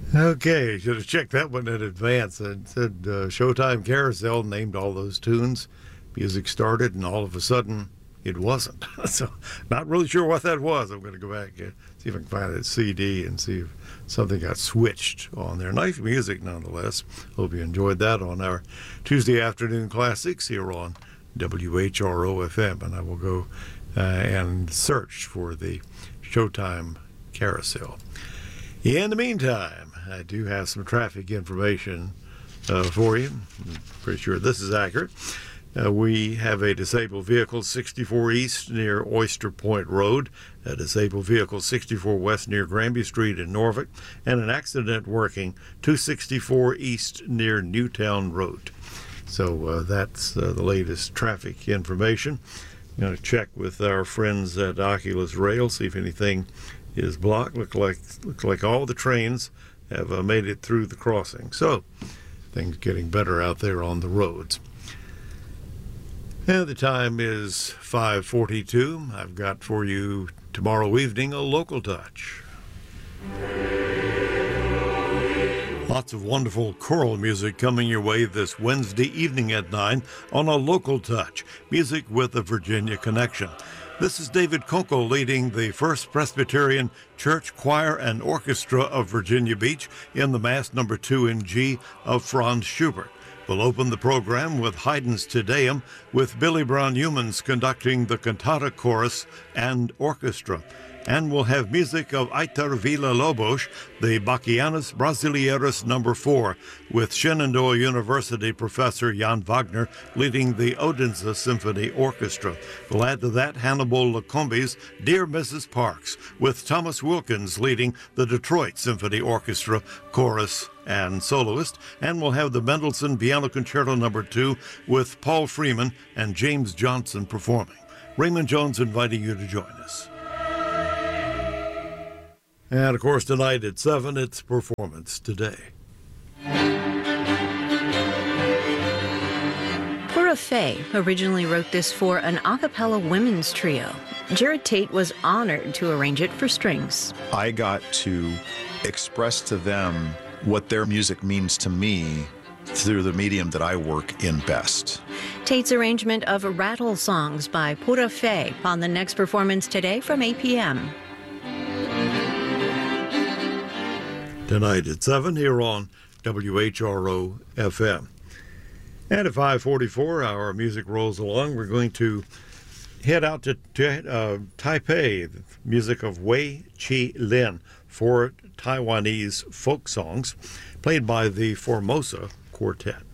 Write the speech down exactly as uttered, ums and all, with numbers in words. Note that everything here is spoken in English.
Okay, should have checked that one in advance. It said uh, Showtime Carousel named all those tunes. Music started, and all of a sudden, it wasn't. So, not really sure what that was. I'm going to go back and see if I can find that C D and see if something got switched on there. Nice music, nonetheless. Hope you enjoyed that on our Tuesday afternoon classics here on W H R O F M. And I will go uh, and search for the Showtime Carousel. In the meantime, I do have some traffic information uh, for you. I'm pretty sure this is accurate. Uh, we have a disabled vehicle sixty-four East near Oyster Point Road, a disabled vehicle sixty-four West near Granby Street in Norfolk, and an accident working two sixty-four East near Newtown Road. So uh, that's uh, the latest traffic information. I'm going to check with our friends at Oculus Rail, see if anything is blocked. Look like looks like all the trains have uh, made it through the crossing. So things getting better out there on the roads. And the time is five forty-two. I've got for you tomorrow evening a local touch. Lots of wonderful choral music coming your way this Wednesday evening at nine on a local touch, music with a Virginia connection. This is David Kunkel leading the First Presbyterian Church Choir and Orchestra of Virginia Beach in the Mass number two in G of Franz Schubert. We'll open the program with Haydn's Te Deum, with Billy Brown Humans conducting the cantata chorus and orchestra. And we'll have music of Aitor Villa-Lobos, the Bachianas Brasileiros number four, with Shenandoah University professor Jan Wagner leading the Odense Symphony Orchestra. We'll add to that Hannibal Lacombe's Dear Missus Parks, with Thomas Wilkins leading the Detroit Symphony Orchestra chorus and soloist. And we'll have the Mendelssohn Piano Concerto number two with Paul Freeman and James Johnson performing. Raymond Jones inviting you to join us. And, of course, tonight at seven, it's Performance Today. Cora Fay originally wrote this for an a cappella women's trio. Jared Tate was honored to arrange it for strings. I got to express to them what their music means to me through the medium that I work in best. Tate's arrangement of Rattle Songs by Cora Fay on the next Performance Today from eight p.m. Tonight at seven here on W H R O F M. And at five forty-four, our music rolls along. We're going to head out to, to uh, Taipei, the music of Wei Chi Lin, four Taiwanese folk songs played by the Formosa Quartet.